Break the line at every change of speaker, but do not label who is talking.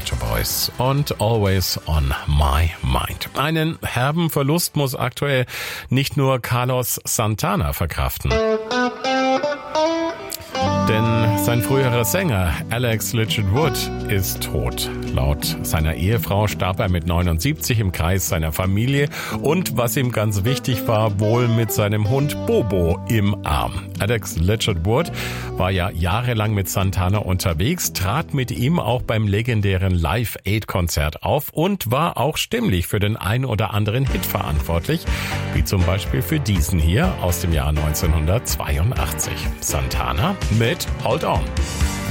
Pet Shop Boys und Always on My Mind. Einen herben Verlust muss aktuell nicht nur Carlos Santana verkraften. Denn sein früherer Sänger Alex Lichtenwood ist tot. Laut seiner Ehefrau starb er mit 79 im Kreis seiner Familie und, was ihm ganz wichtig war, wohl mit seinem Hund Bobo im Arm. Alex Lichtenwood war ja jahrelang mit Santana unterwegs, trat mit ihm auch beim legendären Live-Aid-Konzert auf und war auch stimmlich für den ein oder anderen Hit verantwortlich, wie zum Beispiel für diesen hier aus dem Jahr 1982. Santana mit Hold On.